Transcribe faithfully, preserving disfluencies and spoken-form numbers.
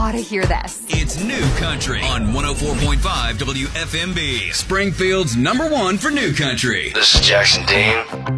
gotta hear this. It's New Country on one oh four point five W F M B. Springfield's number one for New Country. This is Jackson Dean.